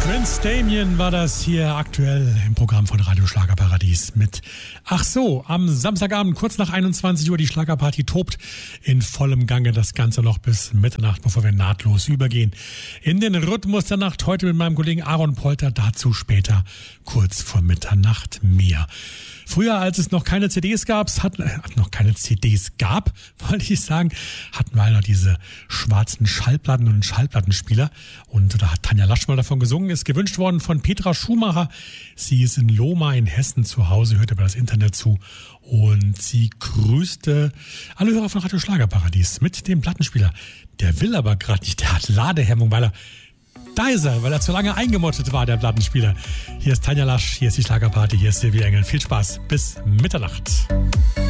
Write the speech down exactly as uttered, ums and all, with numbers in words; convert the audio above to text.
Prince Damien war das hier aktuell im Programm von Radio Schlagerparadies mit Ach so, am Samstagabend kurz nach einundzwanzig Uhr, die Schlagerparty tobt in vollem Gange, das Ganze noch bis Mitternacht, bevor wir nahtlos übergehen in den Rhythmus der Nacht, heute mit meinem Kollegen Aaron Polter, dazu später kurz vor Mitternacht mehr. Früher, als es noch keine C Ds gab, hatten äh, noch keine C Ds gab, wollte ich sagen, hatten wir halt noch diese schwarzen Schallplatten und Schallplattenspieler. Und da hat Tanja Lasch mal davon gesungen, ist gewünscht worden von Petra Schumacher. Sie ist in Lohmar in Hessen zu Hause, hört über das Internet zu. Und sie grüßte alle Hörer von Radio Schlagerparadies mit dem Plattenspieler. Der will aber gerade nicht, der hat Ladehemmung, weil er Da ist er, weil er zu lange eingemottet war, der Plattenspieler. Hier ist Tanja Lasch, hier ist die Schlagerparty, hier ist Silvia Engel. Viel Spaß, bis Mitternacht.